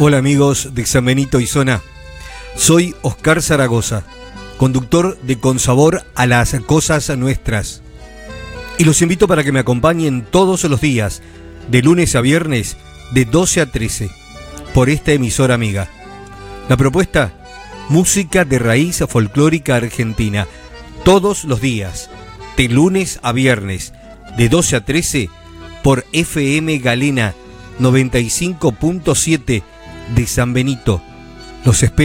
Hola amigos de San Benito y zona, soy Oscar Zaragoza, conductor de Con Sabor a las Cosas Nuestras, y los invito para que me acompañen todos los días, de lunes a viernes, de 12 a 13, por esta emisora amiga. La propuesta, música de raíz folclórica argentina, todos los días, de lunes a viernes, de 12 a 13, por FM Galena 95.7 de San Benito. Los espero.